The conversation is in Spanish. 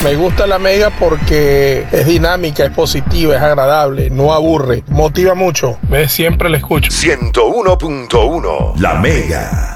Me gusta la Mega porque es dinámica, es positiva, es agradable, no aburre, motiva mucho. Siempre la escucho. 101.1 La Mega.